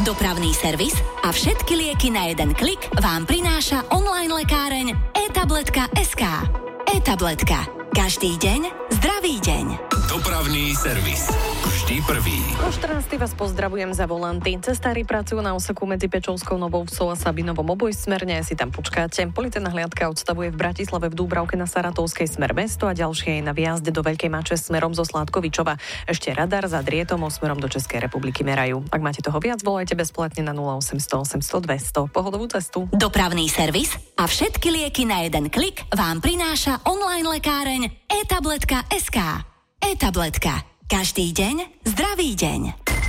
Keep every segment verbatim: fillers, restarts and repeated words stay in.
Dopravný servis a všetky lieky na jeden klik vám prináša online lekáreň e-tabletka bodka es ká. E-tabletka. Každý deň zdravý deň. Dopravný servis. Vždy prvý. O štrnástej vás pozdravujem za volanty. Cestári pracujú na úseku medzi Pečovskou Novou Vsou a Sabinovom obojsmerne, si tam počkáte. Policajná hliadka odstavuje v Bratislave v Dúbravke na Saratovskej smer mesto a ďalšie je na výjazde do Veľkej Mače smerom zo Sládkovičova. Ešte radar za Drietomom smerom do Českej republiky merajú. Ak máte toho viac, volajte bezplatne na nula osemsto osemsto dvesto. Pohodovú cestu. Dopravný servis a všetky lieky na jeden klik vám prináša online lekáreň e-tabletka bodka es ká. E-tabletka. Každý deň zdravý deň.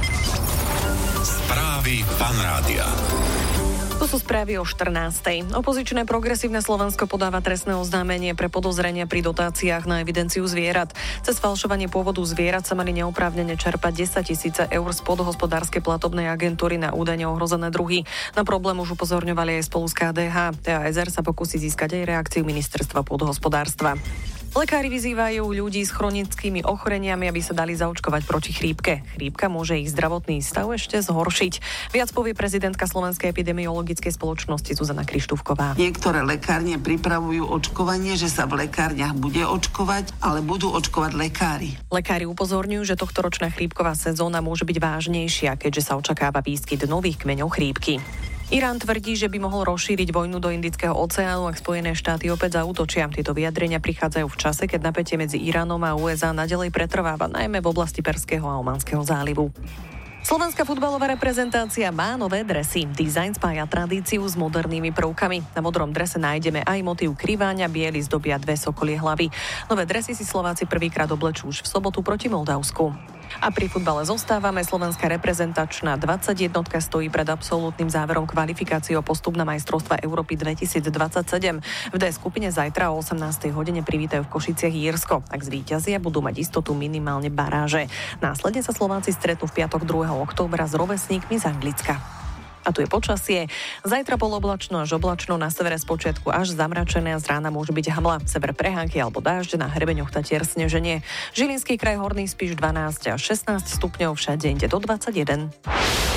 Správy Fan Rádia. To sú správy o štrnástej. Opozičné progresívne Slovensko podáva trestné oznámenie pre podozrenia pri dotáciách na evidenciu zvierat. Cez falšovanie pôvodu zvierat sa mali neoprávnene čerpať desaťtisíc eur z podhospodárskej platobnej agentúry na údajne ohrozené druhy. Na problém už upozorňovali aj spolu s ká dé há. té á es er sa pokusí získať aj reakciu ministerstva podhospodárstva. Lekári vyzývajú ľudí s chronickými ochoreniami, aby sa dali zaočkovať proti chrípke. Chrípka môže ich zdravotný stav ešte zhoršiť. Viac povie prezidentka Slovenskej epidemiologickej spoločnosti Zuzana Krištúfková. Niektoré lekárne pripravujú očkovanie, že sa v lekárniach bude očkovať, ale budú očkovať lekári. Lekári upozorňujú, že tohtoročná chrípková sezóna môže byť vážnejšia, keďže sa očakáva výskyt nových kmeňov chrípky. Irán tvrdí, že by mohol rozšíriť vojnu do Indického oceánu, ak Spojené štáty opäť zaútočia. Tieto vyjadrenia prichádzajú v čase, keď napätie medzi Iránom a ú es á naďalej pretrváva, najmä v oblasti Perského a Omanského zálivu. Slovenská futbalová reprezentácia má nové dresy. Dizajn spája tradíciu s modernými prvkami. Na modrom drese nájdeme aj motív kriváňa, biely zdobia dve sokolie hlavy. Nové dresy si Slováci prvýkrát oblečú už v sobotu proti Moldavsku. A pri futbale zostávame. Slovenská reprezentačná dvadsaťjednotka stojí pred absolútnym záverom kvalifikácií o postup na majstrovstvá Európy dvetisícdvadsaťsedem. V D skupine zajtra o osemnástej hodine privítajú v Košiciach Írsko. Ak zvíťazia, budú mať istotu minimálne baráže. Následne sa Slováci stretnú v piatok druhého októbra s rovesníkmi z Anglicka. A tu je počasie. Zajtra poloblačno až oblačno, na severe spočiatku až zamračené a z rána môže byť hmla. Sever prehánky alebo dážď, na hrebeňoch Tatier sneženie. Žilinský kraj, Horný Spiš dvanásť až šestnásť stupňov, všade inde do dvadsaťjeden.